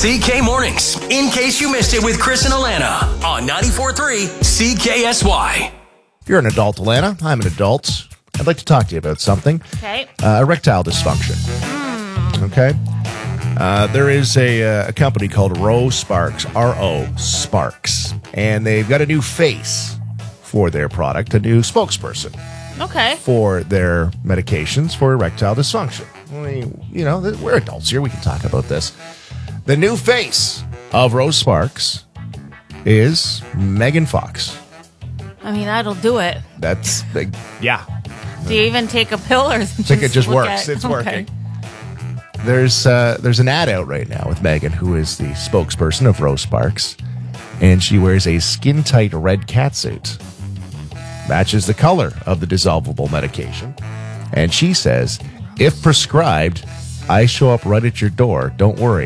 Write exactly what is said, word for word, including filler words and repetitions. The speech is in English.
C K Mornings, in case you missed it with Chris and Alana on ninety-four point three C K S Y. If you're an adult, Alana, I'm an adult. I'd like to talk to you about something. Okay. Uh, erectile dysfunction. Mm. Okay. Uh, there is a, uh, a company called Ro Sparks, R O Sparks, and they've got a new face for their product, a new spokesperson Okay. for their medications for erectile dysfunction. I mean, you know, we're adults here. We can talk about this. The new face of Ro Sparks is Megan Fox. I mean, that'll do it. That's big. Yeah. Do you even take a pill or? I think it just works. It's working. There's uh, there's an ad out right now with Megan, who is the spokesperson of Ro Sparks, and she wears a skin-tight red catsuit. Matches the color of the dissolvable medication. And she says, if prescribed, I show up right at your door. Don't worry.